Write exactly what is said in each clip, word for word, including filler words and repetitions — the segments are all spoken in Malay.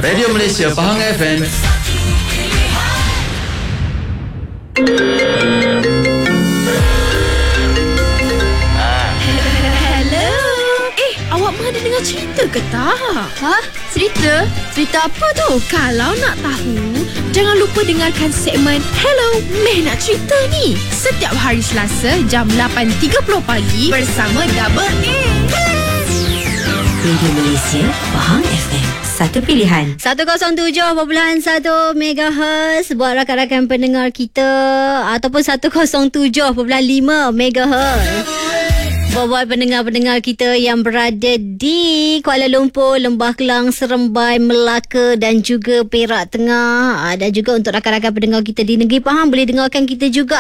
Radio Malaysia Pahang F M. Hello. Eh, awak pernah dengar cerita ke tak? Ha? Cerita? Cerita apa tu? Kalau nak tahu, jangan lupa dengarkan segmen Hello, Meh Nak Cerita ni. Setiap hari Selasa jam lapan tiga puluh pagi bersama Double A. Radio Malaysia Pahang F M. Satu pilihan seratus tujuh perpuluhan satu megahertz buat rakan-rakan pendengar kita, ataupun seratus tujuh perpuluhan lima megahertz buat pendengar-pendengar kita yang berada di Kuala Lumpur, Lembah Kelang, Seremban, Melaka dan juga Perak Tengah. Dan juga untuk rakan-rakan pendengar kita di Negeri Pahang, boleh dengarkan kita juga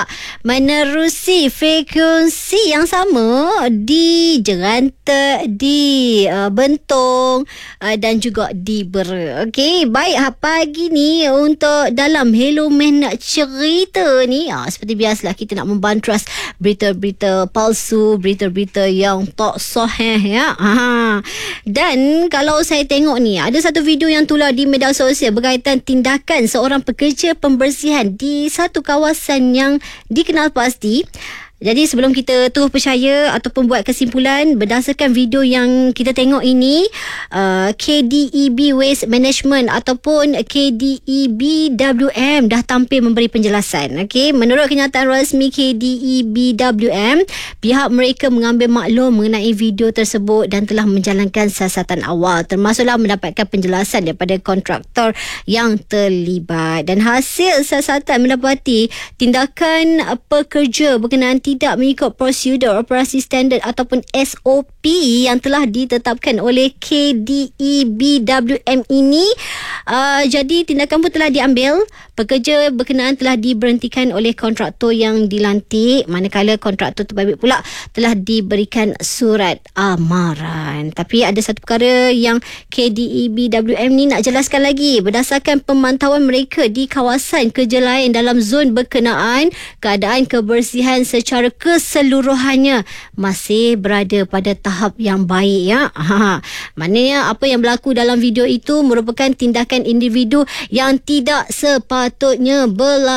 menerusi frekuensi yang sama di Jerantut, di uh, Bentong uh, dan juga di Bera. Okey, baik, pagi ni untuk dalam Hello Meh Nak Cerita ni, uh, seperti biasalah kita nak membantras berita-berita palsu, berita-berita yang tak sahih ya. Ha. Dan kalau saya tengok ni, ada satu video yang tular di media sosial berkaitan tindakan seorang pekerja pembersihan di satu kawasan yang dikenal pasti. Jadi sebelum kita terus percaya ataupun buat kesimpulan berdasarkan video yang kita tengok ini, uh, K D E B Waste Management ataupun K D E B W M dah tampil memberi penjelasan. Okey, menurut kenyataan rasmi K D E B W M, pihak mereka mengambil maklum mengenai video tersebut dan telah menjalankan siasatan awal, termasuklah mendapatkan penjelasan daripada kontraktor yang terlibat. Dan hasil siasatan mendapati tindakan pekerja berkenaan tidak mengikut prosedur operasi standard ataupun S O P yang telah ditetapkan oleh K D E B W M ini. Uh, jadi tindakan pun telah diambil. Pekerja berkenaan telah diberhentikan oleh kontraktor yang dilantik, manakala kontraktor terbabit pula telah diberikan surat amaran. Tapi ada satu perkara yang K D E B W M ni nak jelaskan lagi. Berdasarkan pemantauan mereka di kawasan kerja lain dalam zon berkenaan, keadaan kebersihan secara keseluruhannya masih berada pada tahap yang baik ya. Ha, maknanya apa yang berlaku dalam video itu merupakan tindakan individu yang tidak sepatutnya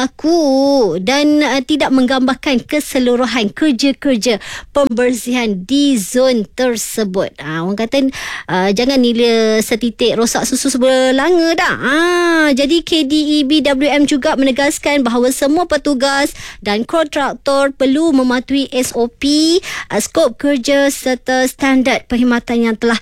berlaku dan uh, tidak menggambarkan keseluruhan kerja-kerja pembersihan di zon tersebut. Ha, orang kata uh, jangan nila setitik rosak susu sebelanga dah. Ha, jadi K D E B W M juga menegaskan bahawa semua petugas dan kontraktor perlu mematuhi S O P, uh, skop kerja serta standard perkhidmatan yang telah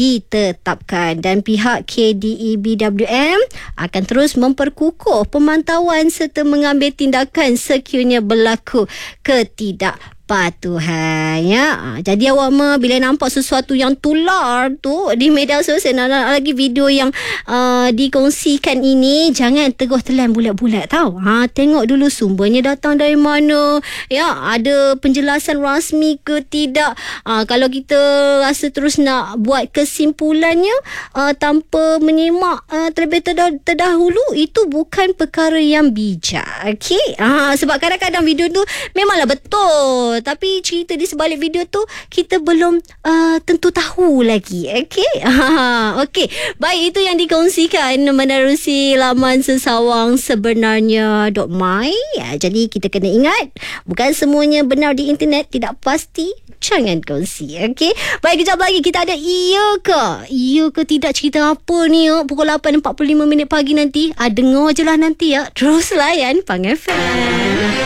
ditetapkan. Dan pihak K D E B W M akan terus memperkukuh pemantauan serta mengambil tindakan sekiranya berlaku ketidakpatuhan. Patuhan ya. Jadi awak mah bila nampak sesuatu yang tular tu di media sosial, nak lagi video yang uh, dikongsikan ini, jangan terus telan bulat-bulat tau. Ha, tengok dulu sumbernya datang dari mana. Ya, ada penjelasan rasmi ke tidak. Uh, kalau kita rasa terus nak buat kesimpulannya uh, tanpa menyimak uh, terlebih terdah- terdahulu, itu bukan perkara yang bijak. Okey. Ha, sebab kadang-kadang video tu memanglah betul, tapi cerita di sebalik video tu kita belum uh, tentu tahu lagi. Okey. Okey. Baik, itu yang dikongsikan menerusi laman sesawang sebenarnya .my. Ya, jadi kita kena ingat, bukan semuanya benar di internet, tidak pasti, jangan kongsi. Okey. Baik, kejap lagi kita ada iya ke? Iya ke tidak cerita apa ni ya? Pukul lapan empat puluh lima minit pagi nanti. Ah, dengar je lah nanti ya. Terus layan Pahang F M.